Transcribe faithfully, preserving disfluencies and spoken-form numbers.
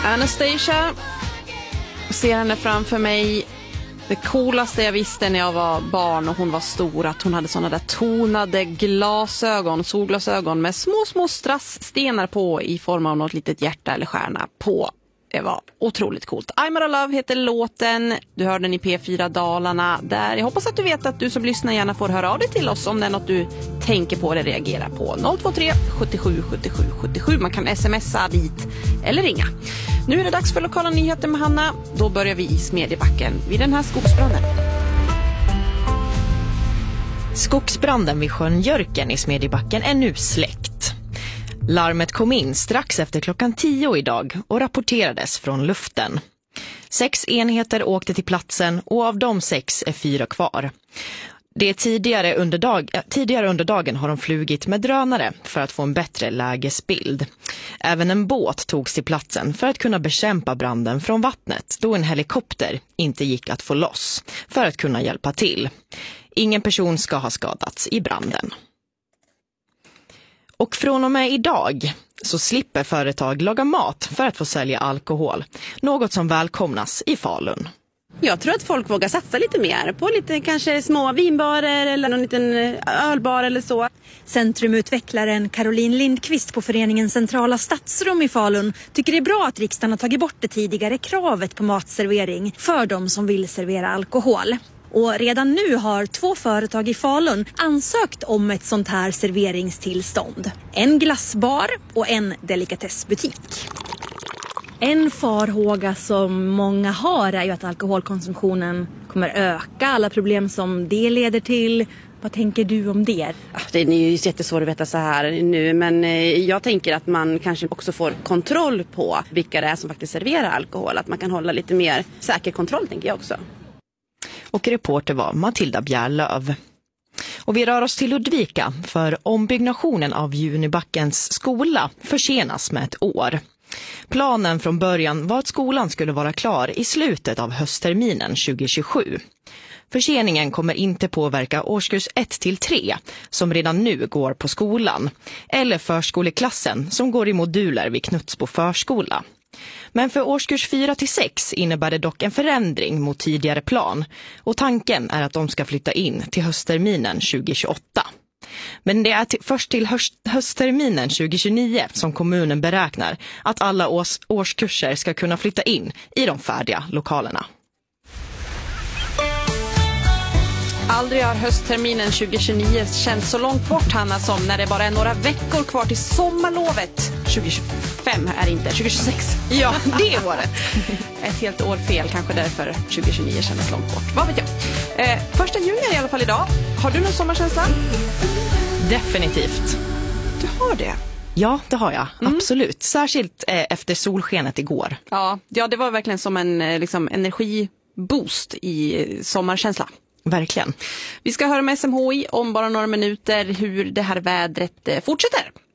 Anastasia, ser henne framför mig. Det coolaste jag visste när jag var barn och hon var stor, att hon hade såna där tonade glasögon, solglasögon med små små strassstenar på i form av något litet hjärta eller stjärna på. Det var otroligt coolt. I'm Out of Love heter låten. Du hörde den i P fyra Dalarna där. Jag hoppas att du vet att du som lyssnar gärna får höra av dig till oss om det är något du tänker på eller reagerar på. noll två tre sjuttiosju sjuttiosju sjuttiosju. Man kan smsa dit eller ringa. Nu är det dags för lokala nyheter med Hanna. Då börjar vi i Smedjebacken vid den här skogsbranden. Skogsbranden vid sjön Jörken i Smedjebacken är nu släckt. Larmet kom in strax efter klockan tio idag och rapporterades från luften. Sex enheter åkte till platsen och av de sex är fyra kvar. Det tidigare under, dag, tidigare under dagen har de flugit med drönare för att få en bättre lägesbild. Även en båt togs till platsen för att kunna bekämpa branden från vattnet då en helikopter inte gick att få loss för att kunna hjälpa till. Ingen person ska ha skadats i branden. Och från och med idag så slipper företag laga mat för att få sälja alkohol. Något som välkomnas i Falun. Jag tror att folk vågar satsa lite mer på lite kanske små vinbarer eller någon liten ölbar eller så. Centrumutvecklaren Caroline Lindqvist på föreningen Centrala Stadsrum i Falun tycker det är bra att riksdagen har tagit bort det tidigare kravet på matservering för de som vill servera alkohol. Och redan nu har två företag i Falun ansökt om ett sånt här serveringstillstånd. En glassbar och en delikatessbutik. En farhåga som många har är ju att alkoholkonsumtionen kommer öka. Alla problem som det leder till. Vad tänker du om det? Det är ju jättesvårt att veta så här nu, men jag tänker att man kanske också får kontroll på vilka det är som faktiskt serverar alkohol. Att man kan hålla lite mer säker kontroll, tänker jag också. Och reporter var Matilda Bjärlöv. Och vi rör oss till Ludvika för ombyggnationen av Junibackens skola försenas med ett år. Planen från början var att skolan skulle vara klar i slutet av höstterminen tjugohundratjugosju. Förseningen kommer inte påverka årskurs ett till tre som redan nu går på skolan eller förskoleklassen som går i moduler vid Knutsbo förskola. Men för årskurs fyra till sex innebär det dock en förändring mot tidigare plan och tanken är att de ska flytta in till höstterminen tjugohundratjugoåtta. Men det är till, först till höst, höstterminen tjugohundratjugonio som kommunen beräknar att alla års, årskurser ska kunna flytta in i de färdiga lokalerna. Aldrig har höstterminen tjugohundratjugonio känts så långt bort, Hanna, som när det bara är några veckor kvar till sommarlovet. tjugohundratjugofem är inte, tjugohundratjugosex. Ja, det är året. Ett helt år fel, kanske därför tjugohundratjugonio kändes långt bort. Vad vet jag? Eh, första juni är i alla fall idag. Har du någon sommarkänsla? Definitivt. Du har det? Ja, det har jag. Mm. Absolut. Särskilt eh, efter solskenet igår. Ja, ja, det var verkligen som en eh, liksom, energiboost i eh, sommarkänsla. Verkligen. Vi ska höra med S M H I om bara några minuter hur det här vädret fortsätter.